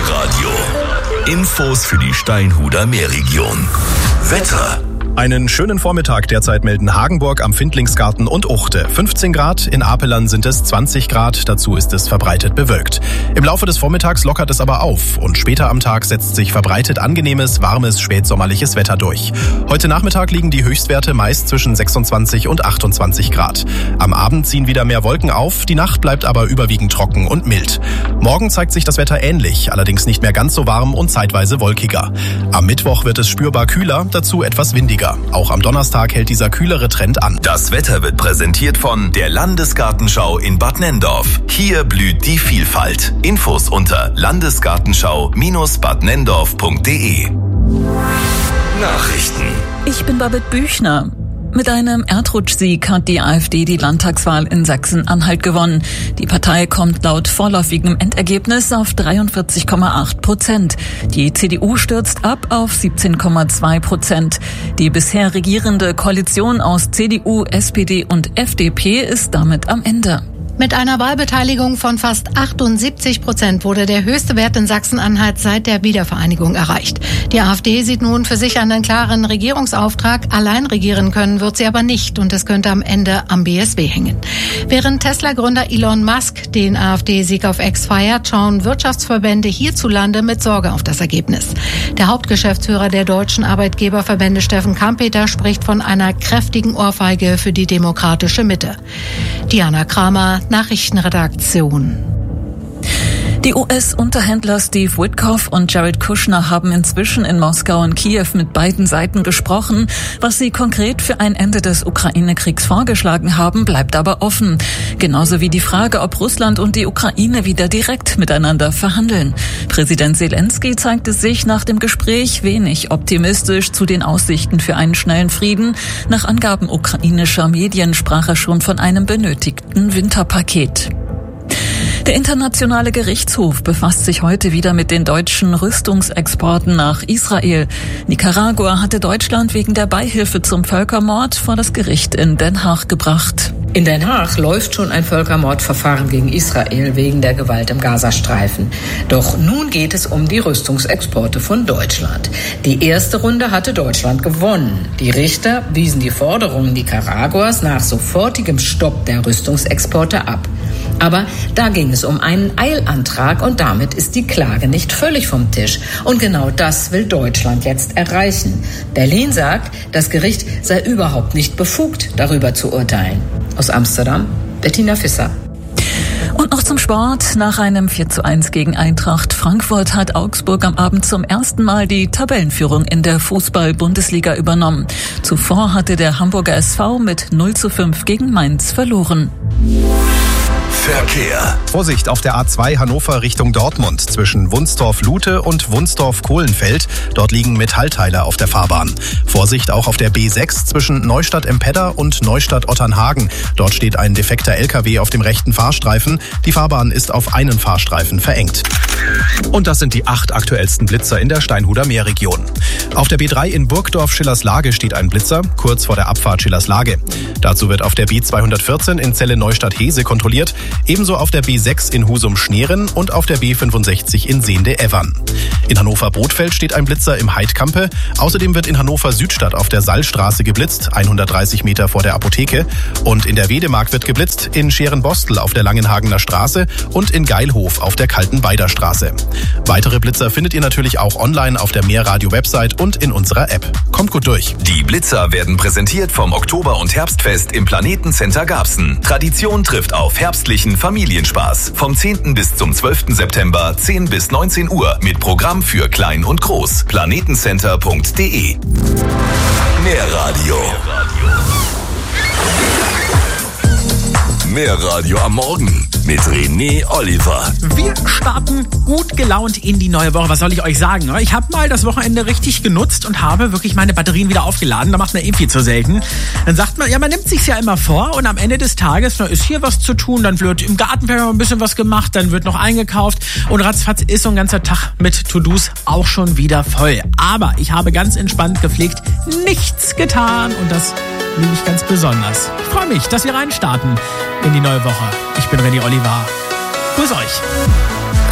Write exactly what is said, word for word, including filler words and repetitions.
Meerradio. Infos für die Steinhuder Meerregion. Wetter. Einen schönen Vormittag derzeit melden Hagenburg am Findlingsgarten und Uchte. fünfzehn Grad, in Apelern sind es zwanzig Grad, dazu ist es verbreitet bewölkt. Im Laufe des Vormittags lockert es aber auf und später am Tag setzt sich verbreitet angenehmes, warmes, spätsommerliches Wetter durch. Heute Nachmittag liegen die Höchstwerte meist zwischen sechsundzwanzig und achtundzwanzig Grad. Am Abend ziehen wieder mehr Wolken auf, die Nacht bleibt aber überwiegend trocken und mild. Morgen zeigt sich das Wetter ähnlich, allerdings nicht mehr ganz so warm und zeitweise wolkiger. Am Mittwoch wird es spürbar kühler, dazu etwas windiger. Auch am Donnerstag hält dieser kühlere Trend an. Das Wetter wird präsentiert von der Landesgartenschau in Bad Nenndorf. Hier blüht die Vielfalt. Infos unter landesgartenschau Bindestrich bad nenndorf punkt de. Nachrichten. Ich bin Babette Büchner. Mit einem Erdrutschsieg hat die AfD die Landtagswahl in Sachsen-Anhalt gewonnen. Die Partei kommt laut vorläufigem Endergebnis auf dreiundvierzig Komma acht Prozent. Die C D U stürzt ab auf siebzehn Komma zwei Prozent. Die bisher regierende Koalition aus C D U, S P D und F D P ist damit am Ende. Mit einer Wahlbeteiligung von fast achtundsiebzig Prozent wurde der höchste Wert in Sachsen-Anhalt seit der Wiedervereinigung erreicht. Die AfD sieht nun für sich einen klaren Regierungsauftrag. Allein regieren können wird sie aber nicht und es könnte am Ende am B S W hängen. Während Tesla-Gründer Elon Musk den AfD-Sieg auf X feiert, schauen Wirtschaftsverbände hierzulande mit Sorge auf das Ergebnis. Der Hauptgeschäftsführer der deutschen Arbeitgeberverbände, Steffen Kampeter, spricht von einer kräftigen Ohrfeige für die demokratische Mitte. Diana Kramer, Nachrichtenredaktion. Die U S-Unterhändler Steve Witkoff und Jared Kushner haben inzwischen in Moskau und Kiew mit beiden Seiten gesprochen. Was sie konkret für ein Ende des Ukraine-Kriegs vorgeschlagen haben, bleibt aber offen. Genauso wie die Frage, ob Russland und die Ukraine wieder direkt miteinander verhandeln. Präsident Zelensky zeigte sich nach dem Gespräch wenig optimistisch zu den Aussichten für einen schnellen Frieden. Nach Angaben ukrainischer Medien sprach er schon von einem benötigten Winterpaket. Der Internationale Gerichtshof befasst sich heute wieder mit den deutschen Rüstungsexporten nach Israel. Nicaragua hatte Deutschland wegen der Beihilfe zum Völkermord vor das Gericht in Den Haag gebracht. In Den Haag läuft schon ein Völkermordverfahren gegen Israel wegen der Gewalt im Gazastreifen. Doch nun geht es um die Rüstungsexporte von Deutschland. Die erste Runde hatte Deutschland gewonnen. Die Richter wiesen die Forderungen Nicaraguas nach sofortigem Stopp der Rüstungsexporte ab. Aber da ging es um einen Eilantrag und damit ist die Klage nicht völlig vom Tisch. Und genau das will Deutschland jetzt erreichen. Berlin sagt, das Gericht sei überhaupt nicht befugt, darüber zu urteilen. Aus Amsterdam, Bettina Visser. Und noch zum Sport. Nach einem vier zu eins gegen Eintracht Frankfurt hat Augsburg am Abend zum ersten Mal die Tabellenführung in der Fußball-Bundesliga übernommen. Zuvor hatte der Hamburger S V mit null zu fünf gegen Mainz verloren. Verkehr. Vorsicht auf der A zwei Hannover Richtung Dortmund zwischen Wunsdorf-Lute und Wunsdorf-Kohlenfeld. Dort liegen Metallteile auf der Fahrbahn. Vorsicht auch auf der B sechs zwischen Neustadt-Empedda und Neustadt-Otternhagen. Dort steht ein defekter L K W auf dem rechten Fahrstreifen. Die Fahrbahn ist auf einen Fahrstreifen verengt. Und das sind die acht aktuellsten Blitzer in der Steinhuder Meerregion. Auf der B drei in Burgdorf-Schillerslage steht ein Blitzer, kurz vor der Abfahrt Schillerslage. Dazu wird auf der B zweihundertvierzehn in Celle-Neustadt-Hese kontrolliert. Ebenso auf der B sechs in Husum-Schneeren und auf der B fünfundsechzig in Sehnde-Evern. In Hannover-Bothfeld steht ein Blitzer im Heidkampe. Außerdem wird in Hannover-Südstadt auf der Sallstraße geblitzt, hundertdreißig Meter vor der Apotheke. Und in der Wedemark wird geblitzt, in Scherenbostel auf der Langenhagener Straße und in Geilhof auf der Kaltenbeider Straße. Weitere Blitzer findet ihr natürlich auch online auf der Meerradio-Website und in unserer App. Kommt gut durch. Die Blitzer werden präsentiert vom Oktober- und Herbstfest im Planetencenter Garbsen. Tradition trifft auf herbstlichen Familienspaß. Vom zehnten bis zum zwölften September, zehn bis neunzehn Uhr mit Programm für Klein und Groß. planetencenter punkt de. Meerradio. Meerradio am Morgen mit René Oliver. Wir starten gut gelaunt in die neue Woche. Was soll ich euch sagen? Ich habe mal das Wochenende richtig genutzt und habe wirklich meine Batterien wieder aufgeladen. Da macht man eh viel zu selten. Dann sagt man, ja, man nimmt sich's ja immer vor und am Ende des Tages, na, ist hier was zu tun, dann wird im Garten ein bisschen was gemacht, dann wird noch eingekauft und ratzfatz ist so ein ganzer Tag mit To-Dos auch schon wieder voll. Aber ich habe ganz entspannt gepflegt nichts getan und das liebe ich ganz besonders. Ich freue mich, dass wir reinstarten in die neue Woche. Ich bin René Oliver. Grüß euch.